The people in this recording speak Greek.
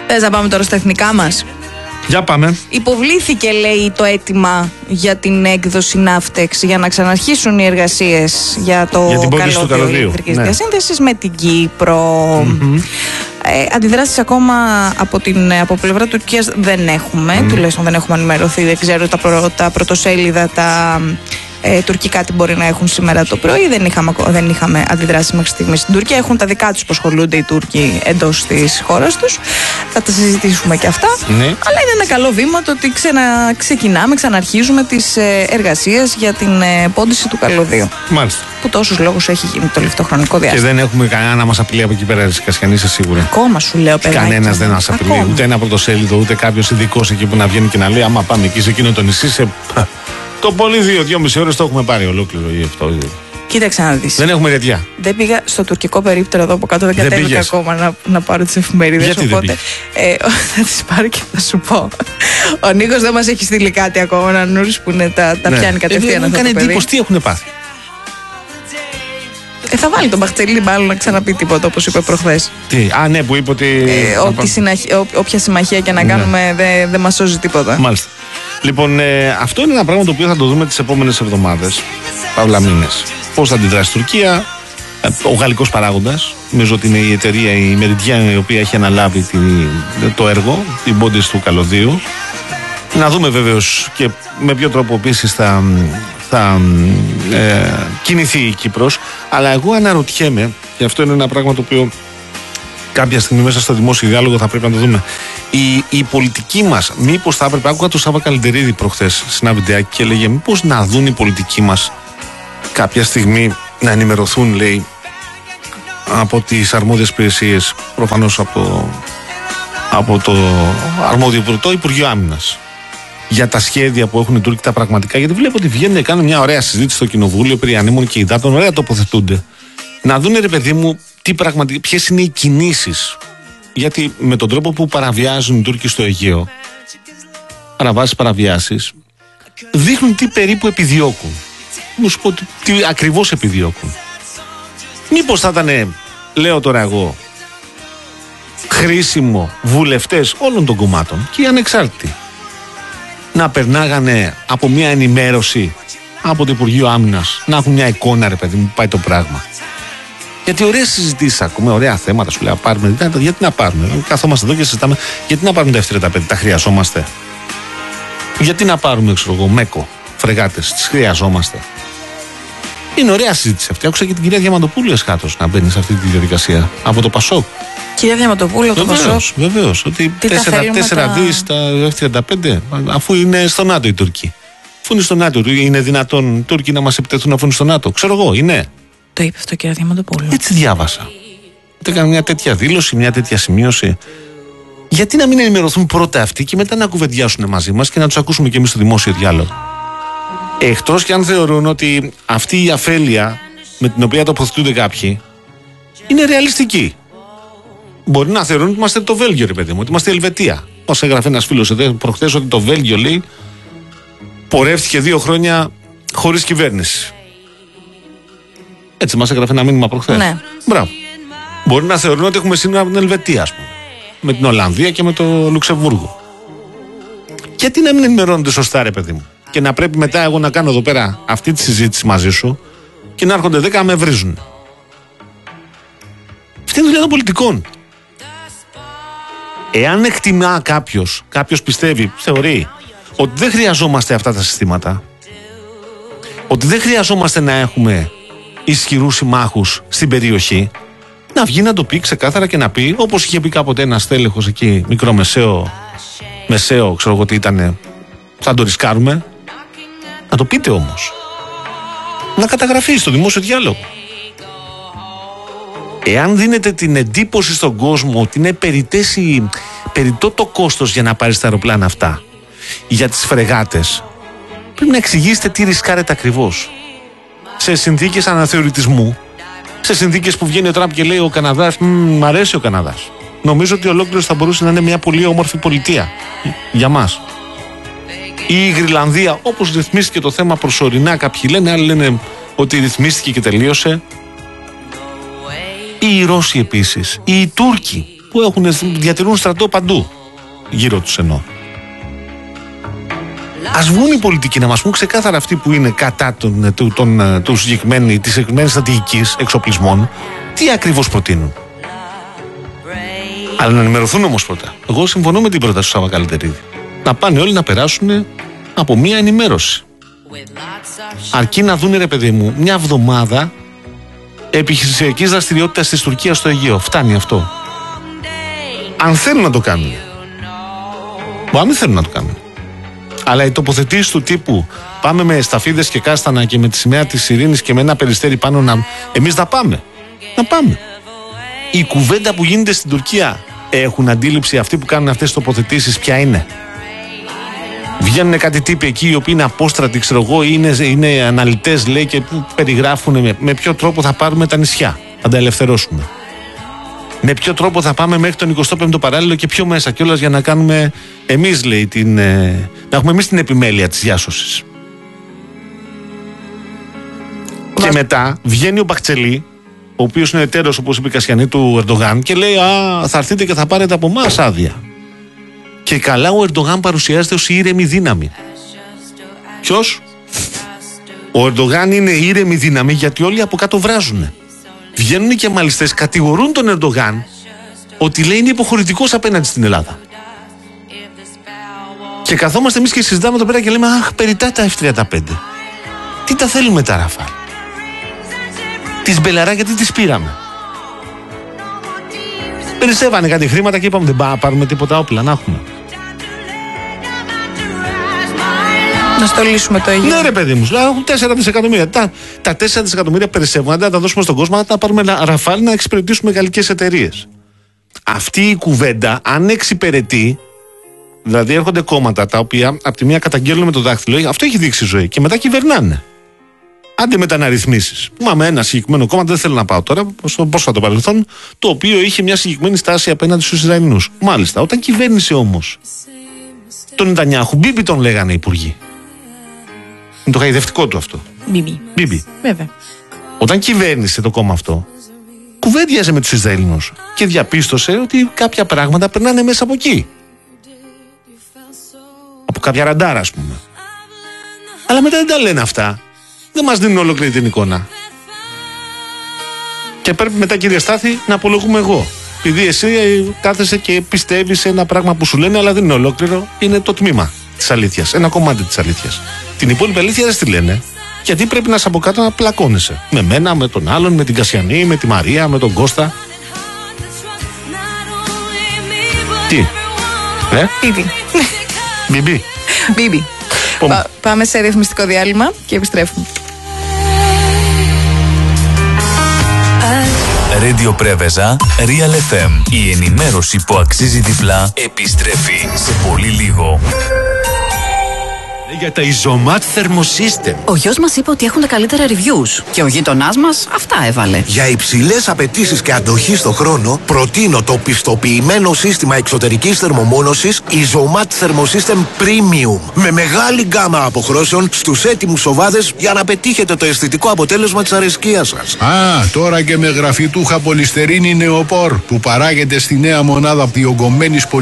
Θες να πάμε τώρα στα εθνικά μας? Για πάμε. Υποβλήθηκε, λέει, το αίτημα για την έκδοση Ναύτεξ για να ξαναρχίσουν οι εργασίες για το καλώδιο ηλεκτρικής διασύνδεσης με την Κύπρο. Αντιδράσεις ακόμα από πλευρά Τουρκίας δεν έχουμε, τουλάχιστον δεν έχουμε ενημερωθεί, δεν ξέρω τα πρωτοσέλιδα, τα τουρκικά τι μπορεί να έχουν σήμερα το πρωί. Δεν είχαμε αντιδράσει μέχρι στιγμή στην Τουρκία. Έχουν τα δικά τους που ασχολούνται οι Τούρκοι εντός της χώρας τους. Θα τα συζητήσουμε και αυτά. Ναι. Αλλά είναι ένα καλό βήμα το ότι ξαναρχίζουμε τις εργασίες για την πόντιση του καλωδίου. Μάλιστα. Που τόσους λόγους έχει γίνει το τελευταίο χρονικό διάστημα. Και δεν έχουμε κανένα να μας απειλεί από εκεί πέρα, Κασιανή, είσαι σίγουρη? Ακόμα σου λέω, παιδάκι. Κανένας δεν μας απειλεί. Ούτε ένα πρωτοσέλιδο, ούτε κάποιος ειδικός εκεί που να βγαίνει και να λέει: άμα πάμε εκεί σε εκείνο το νησί, το πολύ 2-2,5 ώρες το έχουμε πάρει ολόκληρο ή αυτό. Κοίταξε να δεις. Δεν έχουμε τέτοια. Δεν πήγα στο τουρκικό περίπτερο εδώ από κάτω, δεν κατέβηκα ακόμα να πάρω τις εφημερίδες. Γιατί οπότε θα τις πάρω και θα σου πω. Ο Νίκος δεν μας έχει στείλει κάτι ακόμα, ένα Νούρις που είναι τα πιάνει κατευθείαν. Μου κάνει εντύπωση τι έχουν πάθει. Θα βάλει τον Μπαχτσελή μάλλον να ξαναπεί τίποτα, όπως είπε προχθές. Ναι, που είπε ότι. Όποια συμμαχία και να κάνουμε δεν μας σώζει τίποτα. Μάλιστα. Λοιπόν, αυτό είναι ένα πράγμα το οποίο θα το δούμε τις επόμενες εβδομάδες, παύλα μήνες. Πώς θα αντιδράσει η Τουρκία, ο γαλλικός παράγοντας, νομίζω ότι είναι η εταιρεία, η Meridian, η οποία έχει αναλάβει το έργο, την πόντιση του καλωδίου. Να δούμε βεβαίως και με ποιο τρόπο επίσης θα κινηθεί η Κύπρος. Αλλά εγώ αναρωτιέμαι, και αυτό είναι ένα πράγμα το οποίο κάποια στιγμή μέσα στο δημόσιο διάλογο θα πρέπει να το δούμε. Η πολιτική μας, μήπως θα έπρεπε, άκουγα τον Σάββα Καλλιντερίδη προχθές σε ένα βιντεάκι και έλεγε μήπως να δουν οι πολιτικοί μας κάποια στιγμή να ενημερωθούν, λέει, από τις αρμόδιες υπηρεσίες, προφανώς από το αρμόδιο το Υπουργείο Άμυνας, για τα σχέδια που έχουν οι Τούρκοι τα πραγματικά, γιατί βλέπω ότι βγαίνουν και κάνουν μια ωραία συζήτηση στο Κοινοβούλιο περί ανέμων και υδάτων, ωραία τοποθετούνται. Να δουν, ρε παιδί μου, ποιες είναι οι κινήσεις. Γιατί με τον τρόπο που παραβιάζουν οι Τούρκοι στο Αιγαίο, παραβιάσεις, δείχνουν τι περίπου επιδιώκουν. Μου σου πω τι ακριβώς επιδιώκουν. Μήπως θα ήταν, λέω τώρα εγώ, χρήσιμο βουλευτές όλων των κομμάτων και οι ανεξάρτητοι να περνάγανε από μια ενημέρωση από το Υπουργείο Άμυνας, να έχουν μια εικόνα, ρε παιδί μου, που πάει το πράγμα. Γιατί ωραίες συζητήσεις ακούμε, ωραία θέματα σου λέει, πάρουμε, γιατί να πάρουμε, καθόμαστε εδώ και συζητάμε, γιατί να πάρουμε τα F-35, τα χρειαζόμαστε. Γιατί να πάρουμε, ξέρω εγώ, Μέκο, φρεγάτες, τις χρειαζόμαστε. Είναι ωραία συζήτηση αυτή. Άκουσα και την κυρία Διαμαντοπούλου εσχάτως να μπαίνει σε αυτή τη διαδικασία από το Πασόκ. Κυρία Διαμαντοπούλου, το Πασόκ. Βεβαίως. Ότι 4 δις τα F-35, αφού είναι στο ΝΑΤΟ οι Τούρκοι. Αφού είναι στο ΝΑΤΟ, είναι δυνατόν οι Τούρκοι να μας επιτεθούν αφού είναι στο ΝΑΤΟ? Ξέρω εγώ, είναι. Το είπε αυτό, κυρία Διαμαντοπούλου. Έτσι διάβασα. Έκανε μια τέτοια δήλωση, μια τέτοια σημείωση. Γιατί να μην ενημερωθούν πρώτα αυτοί και μετά να κουβεντιάσουν μαζί μας και να τους ακούσουμε και εμείς στο δημόσιο διάλογο? Εκτός και αν θεωρούν ότι αυτή η αφέλεια με την οποία τοποθετούνται κάποιοι είναι ρεαλιστική. Μπορεί να θεωρούν ότι είμαστε το Βέλγιο, ρε παιδί μου, ότι είμαστε η Ελβετία. Όπως έγραφε ένας φίλος εδώ προχθές, ότι το Βέλγιο, λέει, πορεύτηκε 2 χρόνια χωρίς κυβέρνηση. Έτσι μας έγραφε ένα μήνυμα προχθές. Ναι. Μπράβο. Μπορεί να θεωρούν ότι έχουμε σύνορα από την Ελβετία, ας πούμε, με την Ολλανδία και με το Λουξεμβούργο. Γιατί να μην ενημερώνονται σωστά, ρε παιδί μου? Και να πρέπει μετά εγώ να κάνω εδώ πέρα αυτή τη συζήτηση μαζί σου και να έρχονται 10 να με βρίζουν. Αυτή είναι η δουλειά των πολιτικών. Εάν εκτιμά κάποιος πιστεύει, θεωρεί ότι δεν χρειαζόμαστε αυτά τα συστήματα, ότι δεν χρειαζόμαστε να έχουμε ισχυρούς συμμάχους στην περιοχή, να βγει να το πει ξεκάθαρα και να πει, όπως είχε πει κάποτε ένας τέλεχος εκεί, μικρομεσαίο, μεσαίο, ξέρω εγώ τι ήτανε, θα το ρισκάρουμε. Να το πείτε όμως. Να καταγραφεί στο δημόσιο διάλογο. Εάν δίνετε την εντύπωση στον κόσμο ότι είναι περιττό το κόστος για να πάρεις τα αεροπλάνα αυτά, για τις φρεγάτες, πρέπει να εξηγήσετε τι ρισκάρετε ακριβώς. Σε συνθήκες αναθεωρητισμού, σε συνθήκες που βγαίνει ο Τραμπ και λέει ο Καναδάς, μ' αρέσει ο Καναδάς. Νομίζω ότι ολόκληρος θα μπορούσε να είναι μια πολύ όμορφη πολιτεία για μας. Ή η Γρυλανδία, όπως ρυθμίστηκε το θέμα προσωρινά, κάποιοι λένε, άλλοι λένε ότι ρυθμίστηκε και τελείωσε. Ή οι Ρώσοι επίσης, ή οι Τούρκοι. που διατηρούν στρατό παντού γύρω τους εννοώ. Ας βγουν οι πολιτικοί να μας πούν ξεκάθαρα αυτοί που είναι κατά της συγκεκριμένης στρατηγικής εξοπλισμών τι ακριβώς προτείνουν. Αλλά να ενημερωθούν όμως πρώτα. Εγώ συμφωνώ με την πρόταση του Σάβα Καλυτερίδη. Να πάνε όλοι να περάσουν από μία ενημέρωση. Αρκεί να δουν, ρε παιδί μου, μια εβδομάδα επιχειρησιακής δραστηριότητας της Τουρκίας στο Αιγαίο. Φτάνει αυτό. Αν θέλουν να το κάνουν. Μπορεί να μην θέλουν να το κάνουν. Αλλά οι τοποθετήσεις του τύπου πάμε με σταφίδες και κάστανα και με τη σημαία της ειρήνης και με ένα περιστέρι πάνω εμείς να πάμε. Να πάμε. Η κουβέντα που γίνεται στην Τουρκία, έχουν αντίληψη αυτοί που κάνουν αυτές τις τοποθετήσεις ποια είναι? Βγαίνουν κάτι τύποι εκεί οι οποίοι είναι απόστρατοι, ξέρω εγώ, είναι αναλυτές, λέει, και που περιγράφουν με ποιο τρόπο θα πάρουμε τα νησιά, θα τα ελευθερώσουμε. Με ποιο τρόπο θα πάμε μέχρι τον 25ο παράλληλο και πιο μέσα κιόλας για να κάνουμε εμείς, λέει, να έχουμε εμείς την επιμέλεια της διάσωσης. Και μετά βγαίνει ο Μπαχτσελή, ο οποίος είναι εταίρος, όπως είπε η Κασιανή, του Ερντογάν, και λέει θα έρθετε και θα πάρετε από εμάς άδεια. Και καλά ο Ερντογάν παρουσιάζεται ως ήρεμη δύναμη. Ποιος? Ο Ερντογάν είναι ήρεμη δύναμη γιατί όλοι από κάτω βράζουν. Βγαίνουν και μαλιστές, κατηγορούν τον Ερντογάν ότι, λέει, είναι υποχωρητικός απέναντι στην Ελλάδα. Και καθόμαστε εμείς και συζητάμε εδώ πέρα και λέμε αχ, περιτά τα F-35. Τι τα θέλουμε τα Ραφάλ? Τις Μπελαρά γιατί τις πήραμε? Περισσεύανε κάτι χρήματα και είπαμε δεν πάρουμε τίποτα όπλα να έχουμε. Να στολίσουμε το Αιγαίο. Ναι, ρε παιδί μου, έχουν 4 δισεκατομμύρια. Τα 4 δισεκατομμύρια περισσεύουν. Αντί να τα δώσουμε στον κόσμο, να τα πάρουμε Ραφάλ να εξυπηρετήσουμε γαλλικές εταιρείες. Αυτή η κουβέντα, αν εξυπηρετεί, δηλαδή έρχονται κόμματα τα οποία από τη μία καταγγέλνουν με το δάχτυλο, αυτό έχει δείξει ζωή, και μετά κυβερνάνε. Άντε μεταναρρυθμίσεις. Θυμάμαι ένα συγκεκριμένο κόμμα, δεν θέλω να πάω τώρα, στο πρόσφατο παρελθόν, το οποίο είχε μια συγκεκριμένη στάση απέναντι στους Ισραηλινούς. Μάλιστα, όταν κυβέρνησε όμως τον Νετανιάχου, Μπίμπι τον λέγανε οι υπουργοί. Είναι το χαϊδευτικό του αυτό. Μπίμπι. Βέβαια. Όταν κυβέρνησε το κόμμα αυτό, κουβέντιαζε με τους Ισραηλινούς και διαπίστωσε ότι κάποια πράγματα περνάνε μέσα από εκεί. Από κάποια ραντάρα, ας πούμε. Αλλά μετά δεν τα λένε αυτά. Δεν μας δίνουν ολόκληρη την εικόνα. Και πρέπει μετά, κύριε Στάθη, να απολογούμε εγώ. Επειδή εσύ κάθεσαι και πιστεύεις σε ένα πράγμα που σου λένε, αλλά δεν είναι ολόκληρο, είναι το τμήμα της αλήθειας. Ένα κομμάτι της αλήθειας. Την υπόλοιπη αλήθεια δεν στη λένε. Γιατί πρέπει να είσαι από κάτω να πλακώνεσαι. Με μένα, με τον άλλον, με την Κασιανή, με τη Μαρία, με τον Κώστα. Τι? Μπιμπι. Μπιμπι. Πάμε σε ρυθμιστικό διάλειμμα και επιστρέφουμε. Radio Πρέβεζα, Real FM. Η ενημέρωση που αξίζει διπλά επιστρέφει σε πολύ λίγο. Για τα Isomat Thermosystem. Ο γιος μας είπε ότι έχουν τα καλύτερα reviews και ο γείτονάς μας αυτά έβαλε. Για υψηλές απαιτήσεις και αντοχή στο χρόνο, προτείνω το πιστοποιημένο σύστημα εξωτερικής θερμομόνωσης Isomat Thermosystem Premium. Με μεγάλη γκάμα αποχρώσεων στους έτοιμους σοβάδες για να πετύχετε το αισθητικό αποτέλεσμα της αρεσκίας σας. Τώρα και με γραφιτούχα πολυστερίνη νεοπόρ που παράγεται στη νέα μονάδα διογκωμένης